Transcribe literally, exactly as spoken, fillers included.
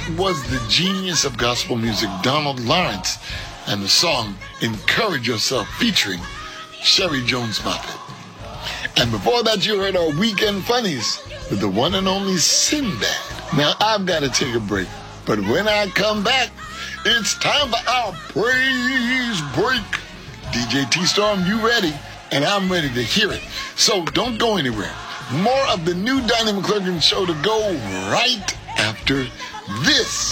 was the genius of gospel music, Donald Lawrence, and the song Encourage Yourself featuring Sherry Jones Moffett. And before that, you heard our Weekend Funnies with the one and only Sinbad. Now, I've got to take a break, but when I come back, it's time for our praise break. D J T-Storm, you ready? And I'm ready to hear it. So don't go anywhere. More of the new Donnie McClurkin Show to go right after this.